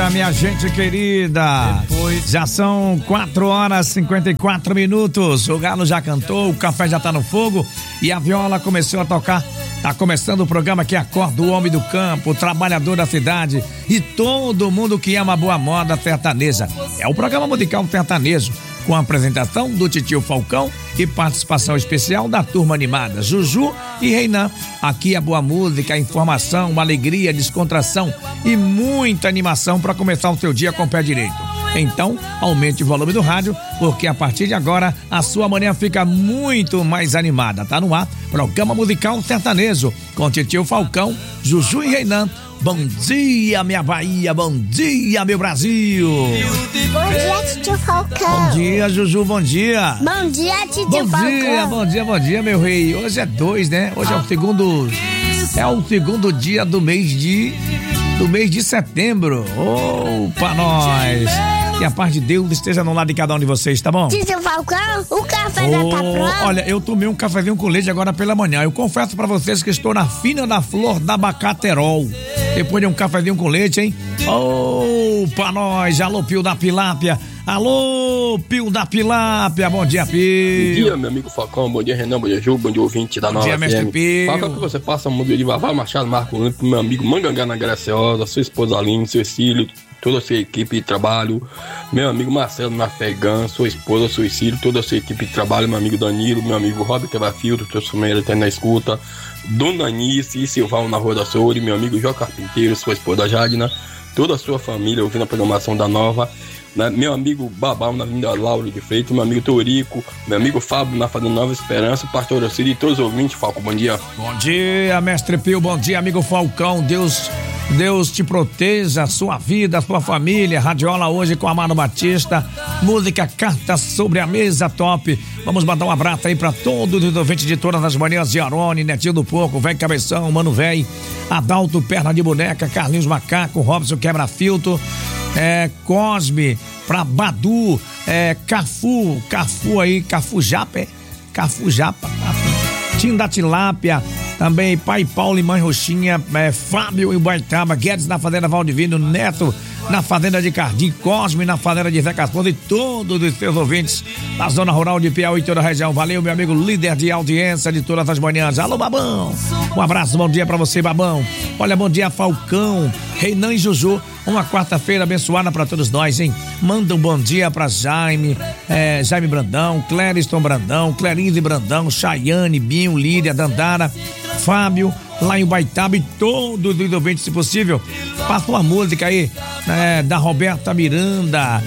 dia, minha gente querida. Já são 4h54. O galo já cantou, o café já tá no fogo e a viola começou a tocar. Tá começando o programa que acorda o homem do campo, o trabalhador da cidade e todo mundo que ama boa moda sertaneja. É o programa musical sertanejo, com a apresentação do Titio Falcão e participação especial da turma animada, Juju e Reinan. Aqui é boa música, informação, alegria, descontração e muita animação para começar o seu dia com o pé direito. Então, aumente o volume do rádio, porque a partir de agora a sua manhã fica muito mais animada. Tá no ar, programa musical sertanejo, com Titio Falcão, Juju e Reinan. Bom dia, minha Bahia, bom dia, meu Brasil. Bom dia, Titio Falcão. Bom dia, Juju, bom dia. Bom dia, Titio Falcão. Bom dia, meu rei. Hoje é 2, né? Hoje é o segundo dia do mês de setembro. Pra nós. Que a paz de Deus esteja no lado de cada um de vocês, tá bom? Titio Falcão, o café já tá pronto. Olha, eu tomei um cafezinho com leite agora pela manhã. Eu confesso pra vocês que estou na fina da flor da abacaterol. Depois de um cafezinho com leite, hein? Pra nós, alô, Pio da Pilápia. Alô, Pio da Pilápia. Bom dia, Pio. Bom dia, meu amigo Falcão. Bom dia, Renan. Bom dia, Ju. Bom dia, ouvinte da Nova FM. Bom dia, mestre Pio. Falcão, que você passa um música de Vavá Machado, Marco Olímpico, meu amigo Mangangá na Graciosa, sua esposa Aline, seu filho, toda a sua equipe de trabalho, meu amigo Marcelo na Fegã, sua esposa, seu filho, toda a sua equipe de trabalho, meu amigo Danilo, meu amigo Robert Quebra-Filtro, teu sumeiro até na escuta, Dona Anice e Silvão na Rua da Soure, meu amigo Jó Carpinteiro, sua esposa Jadna, toda a sua família ouvindo a programação da Nova, né? Meu amigo Babal na Avenida Lauro de Freitas, meu amigo Torico, meu amigo Fábio na Fazenda Nova Esperança, Pastor Ocílio e todos os ouvintes. Falcão, bom dia. Bom dia, mestre Pio, bom dia, amigo Falcão. Deus te proteja, a sua vida, a sua família. Radiola hoje com Amado Batista, música Cartas sobre a Mesa, top. Vamos mandar um abraço aí pra todos os ouvintes de todas as manhãs, de Arone, Netinho do Porco, Velho Cabeção, Mano Velho, Adalto Perna de Boneca, Carlinhos Macaco, Robson Quebra-Filtro, Cosme, pra Badu, Cafu aí, Cafu Japa, Tim da Tilápia, também Pai Paulo e Mãe Roxinha, Fábio e Baitaba, Guedes na Fazenda Valdivino, Neto na Fazenda de Cardim, Cosme na Fazenda de Zé Casposo e todos os seus ouvintes da Zona Rural de Piauí e toda a região. Valeu, meu amigo líder de audiência de todas as manhãs. Alô, Babão. Um abraço, bom dia pra você, Babão. Olha, bom dia, Falcão, Reinan e Juju. Uma quarta-feira abençoada pra todos nós, hein? Manda um bom dia pra Jaime Brandão, Clériston Brandão, Clarice Brandão, Chayane, Binho, Lídia, Dandara, Fábio, lá em Baitaba e todos os ouvintes, se possível. Passa uma música aí, da Roberta Miranda,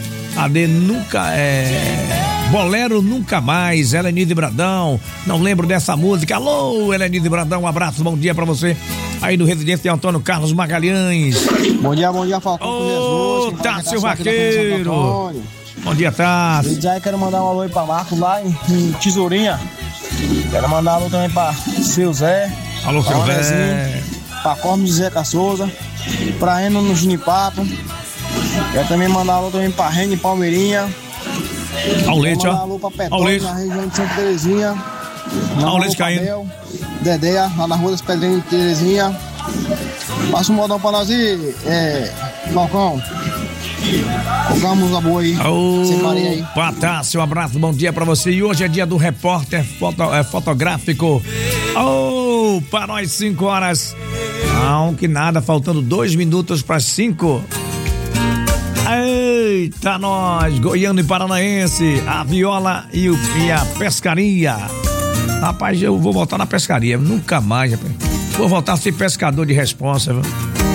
Bolero Nunca Mais, Helenise Brandão, não lembro dessa música. Alô, Helenise Brandão, um abraço, bom dia pra você aí do Residência Antônio Carlos Magalhães. Bom dia, Falcão. Ô, Tássio Vaqueiro. Bom dia, Tássio. E aí, quero mandar um alô aí pra Marcos lá em Tesourinha. Quero mandar um alô também pra seu Zé. Alô, seu Zé. Pra Corme de Zeca Souza. Pra Eno no Ginipapo. Quero também mandar um alô também pra Rene Palmeirinha. Ao leite, ó. Alô pra Petrópolis, na região de Santa Terezinha. Ao leite caindo. Dedé, lá na Rua das Pedrinhas de Terezinha. Passa um modão pra nós aí, Falcão. Colocamos a boa aí. Opa, Tássio, um abraço, bom dia pra você. E hoje é dia do repórter fotográfico. Para nós, 5 horas. Não, que nada, faltando 2 minutos para 5. Eita, nós, goiano e paranaense, a viola e a pescaria. Rapaz, eu vou voltar na pescaria, nunca mais, rapaz. Vou voltar a ser pescador de responsa, viu?